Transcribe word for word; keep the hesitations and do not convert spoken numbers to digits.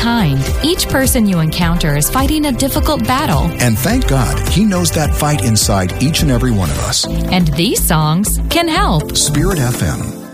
kind. Each person you encounter is fighting a difficult battle. And thank God, He knows that fight inside each and every one of us. And these songs can help. Spirit F M.